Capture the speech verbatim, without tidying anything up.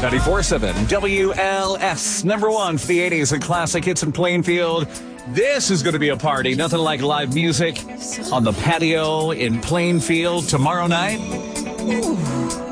ninety-four point seven W L S, number one for the eighties and classic hits in Plainfield. This is going to be a party. Nothing like live music on the patio in Plainfield tomorrow night. Ooh.